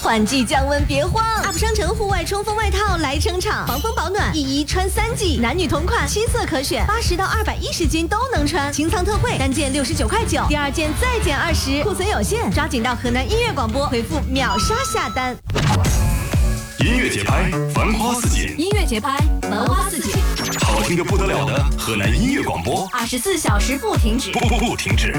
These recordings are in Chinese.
换季降温别慌 ，UP 商城户外冲锋外套来撑场，防风保暖，一穿3季，男女同款，7色可选，80到210斤都能穿。清仓特惠，单件69.9块，第2件再减20，库存有限，抓紧到河南音乐广播回复秒杀下单。 音乐节拍，繁花似锦； 音乐节拍，繁花似锦。 好听的不得了的河南音乐广播 ，24小时不停止， 不停止。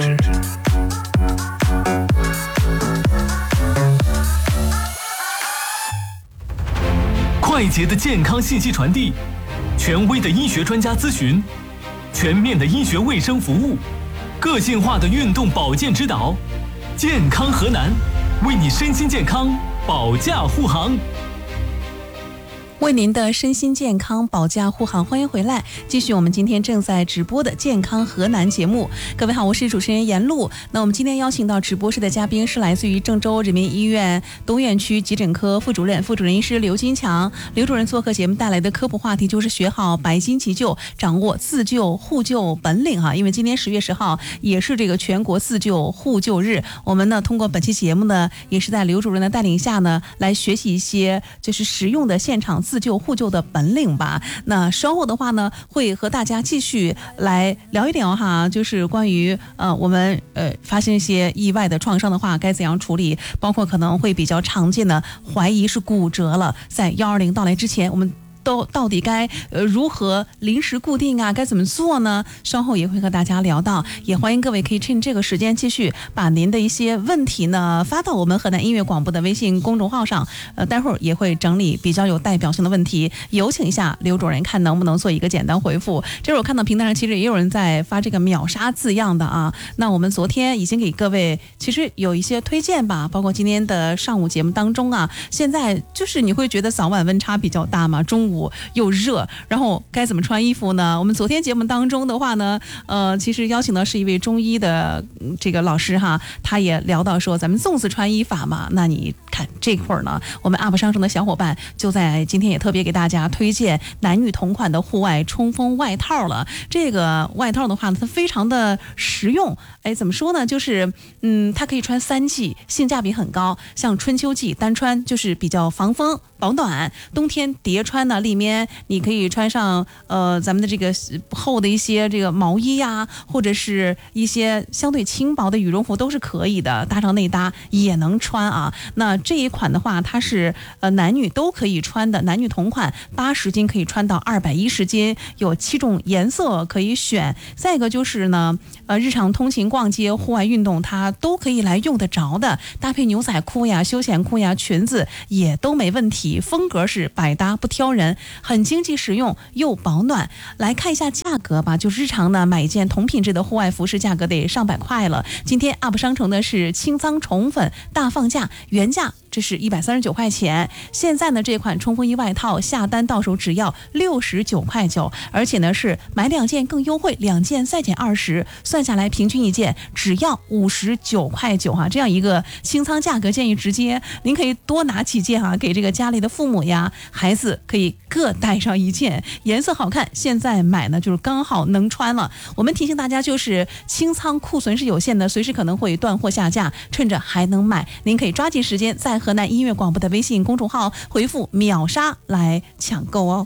快捷的健康信息传递，权威的医学专家咨询，全面的医学卫生服务，个性化的运动保健指导，健康河南，为你身心健康保驾护航。 为您的身心健康保驾护航，欢迎回来，继续我们今天正在直播的健康河南节目。各位好，我是主持人闫露。那我们今天邀请到直播室的嘉宾是来自于郑州人民医院东院区急诊科副主任医师刘金强。刘主任做客节目带来的科普话题就是学好白金急救，掌握自救互救本领哈。因为今天10月10号也是这个全国自救互救日，我们呢通过本期节目呢，也是在刘主任的带领下呢，来学习一些就是实用的现场自救互救的本领吧。那稍后的话呢，会和大家继续来聊一聊哈，就是关于我们发生一些意外的创伤的话该怎样处理，包括可能会比较常见的怀疑是骨折了，在120到来之前，我们到底该如何临时固定啊？该怎么做呢？稍后也会和大家聊到，也欢迎各位可以趁这个时间继续把您的一些问题呢发到我们河南音乐广播的微信公众号上。待会儿也会整理比较有代表性的问题，有请一下刘主任，看能不能做一个简单回复。这是我看到平台上其实也有人在发这个秒杀字样的啊。那我们昨天已经给各位其实有一些推荐吧，包括今天的上午节目当中啊，现在就是你会觉得早晚温差比较大嘛，中午又热，然后该怎么穿衣服呢？我们昨天节目当中的话呢，其实邀请的是一位中医的这个老师哈，他也聊到说咱们粽子穿衣法嘛。那你看这会儿呢，我们 UP 商城的小伙伴就在今天也特别给大家推荐男女同款的户外冲锋外套了。这个外套的话呢，它非常的实用，怎么说呢？就是它可以穿3季，性价比很高。像春秋季单穿就是比较防风保暖，冬天叠穿呢，里面你可以穿上咱们的这个厚的一些这个毛衣呀，或者是一些相对轻薄的羽绒服都是可以的，搭上内搭也能穿啊。那这一款的话，它是男女都可以穿的，男女同款，80斤可以穿到210斤，有7种颜色可以选。再一个就是呢，日常通勤逛街户外运动它都可以来用得着的，搭配牛仔裤呀休闲裤呀裙子也都没问题，风格是百搭不挑人，很经济实用又保暖。来看一下价格吧，就是日常呢买一件同品质的户外服饰价格得上百块了。今天 UP 商城的是清仓宠粉大放价，原价这是139块钱，现在呢这款冲锋衣外套下单到手只要69.9块，而且呢是买2件更优惠，2件再减20，算下来平均一件只要59.9块哈。这样一个清仓价格，建议直接您可以多拿几件啊，给这个家里的父母呀孩子可以各带上1件，颜色好看，现在买呢就是刚好能穿了。我们提醒大家，就是清仓库存是有限的，随时可能会断货下架，趁着还能买，您可以抓紧时间在河南音乐广播的微信公众号回复秒杀来抢购哦。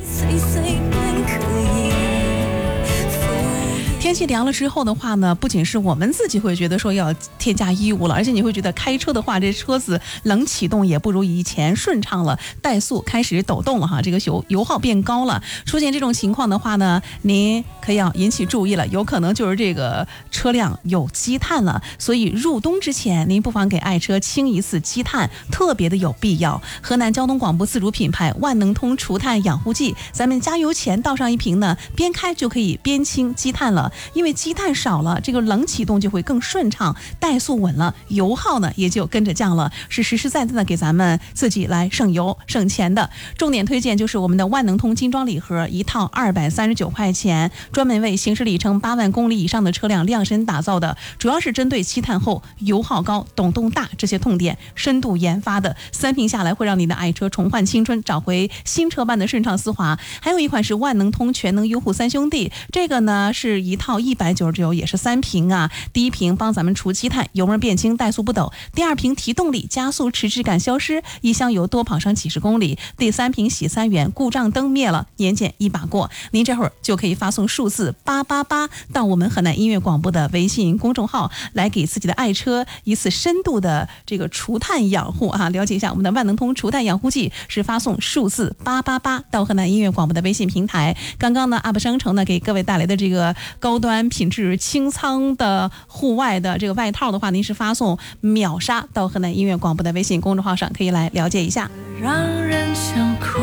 天气凉了之后的话呢，不仅是我们自己会觉得说要添加衣物了，而且你会觉得开车的话，这车子冷启动也不如以前顺畅了，怠速开始抖动了哈，这个油耗变高了。出现这种情况的话呢，您可要引起注意了，有可能就是这个车辆有积碳了。所以入冬之前，您不妨给爱车清一次积碳，特别的有必要。河南交通广播自主品牌万能通除碳养护剂，咱们加油前倒上1瓶呢，边开就可以边清积碳了。因为积碳少了，这个冷启动就会更顺畅，怠速稳了，油耗呢也就跟着降了，是实实在在的给咱们自己来省油省钱的。重点推荐就是我们的万能通精装礼盒，一套239块钱，专门为行驶里程8万公里以上的车辆量身打造的，主要是针对积碳后、油耗高、抖动大这些痛点深度研发的，3瓶下来会让你的爱车重焕青春，找回新车般的顺畅丝滑。还有一款是万能通全能优护3兄弟，这个呢是一套号199也是3瓶啊。第1瓶帮咱们除积碳，油味变轻，怠速不抖；第2瓶提动力，加速迟滞感消失，一箱油多跑上几十公里；第3瓶洗3元，故障灯灭了，年检一把过。您这会儿就可以发送数字888到我们河南音乐广播的微信公众号，来给自己的爱车一次深度的这个除碳养护啊！了解一下我们的万能通除碳养护剂是发送数字888到河南音乐广播的微信平台。刚刚呢 UP 商城呢给各位带来的这个高端品质清仓的户外的这个外套的话，您是发送秒杀到河南音乐广播的微信公众号上，可以来了解一下。 让人想哭，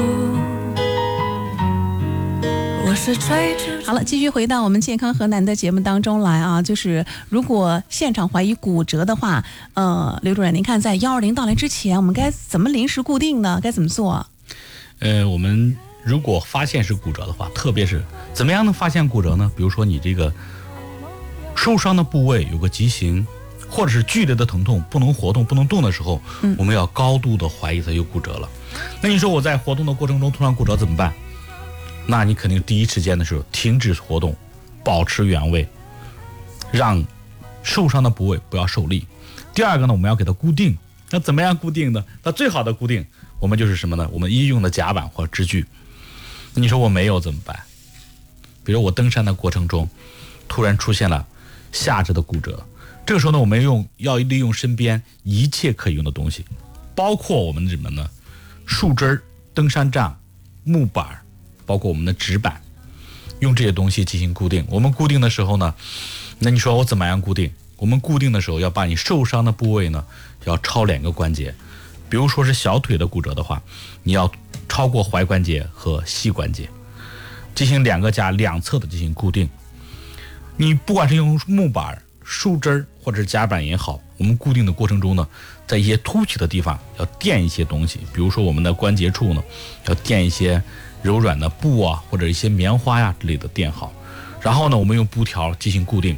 我是追着。 好了，继续回到我们健康河南的节目当中来啊，就是如果现场怀疑骨折的话，刘主任，您看在120到来之前，我们该怎么临时固定呢？该怎么做？ 我们如果发现是骨折的话，特别是怎么样能发现骨折呢？比如说你这个受伤的部位有个畸形，或者是剧烈的疼痛，不能活动不能动的时候，我们要高度的怀疑它有骨折了。那你说我在活动的过程中突然骨折怎么办？那你肯定第一时间的时候停止活动，保持原位，让受伤的部位不要受力。第二个呢，我们要给它固定。那怎么样固定呢？那最好的固定我们就是什么呢？我们医用的夹板或支具。那你说我没有怎么办？比如我登山的过程中突然出现了下肢的骨折，这个时候呢，我们要利用身边一切可以用的东西，包括我们的什么呢？树枝、登山杖、木板，包括我们的纸板，用这些东西进行固定。我们固定的时候呢，那你说我怎么样固定？我们固定的时候要把你受伤的部位呢，要超2个关节。比如说是小腿的骨折的话，你要超过踝关节和膝关节，进行2个夹2侧的进行固定。你不管是用木板、树枝或者是夹板也好，我们固定的过程中呢，在一些凸起的地方要垫一些东西，比如说我们的关节处呢，要垫一些柔软的布啊，或者一些棉花呀之类的垫好。然后呢，我们用布条进行固定，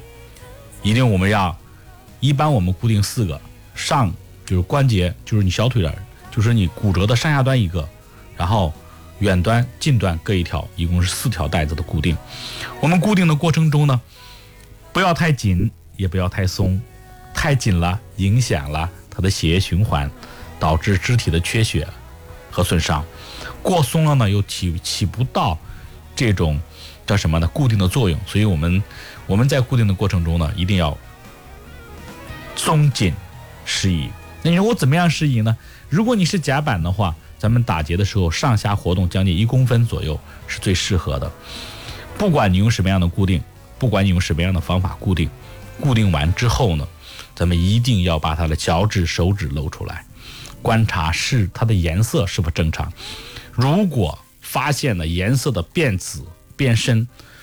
一般我们固定4个，上就是关节，就是你小腿的，就是你骨折的上下端1个，然后远端近端各1条，一共是4条带子的固定。我们固定的过程中呢，不要太紧也不要太松，太紧了影响了它的血液循环，导致肢体的缺血和损伤；过松了呢，又起不到这种叫什么呢？固定的作用。所以我们在固定的过程中呢，一定要松紧适宜。那你说我怎么样适宜呢？如果你是夹板的话，咱们打结的时候上下活动将近1公分左右是最适合的。不管你用什么样的固定，不管你用什么样的方法固定，固定完之后呢，咱们一定要把它的脚趾、手指露出来，观察是它的颜色是否正常。如果发现了颜色的变紫、变深，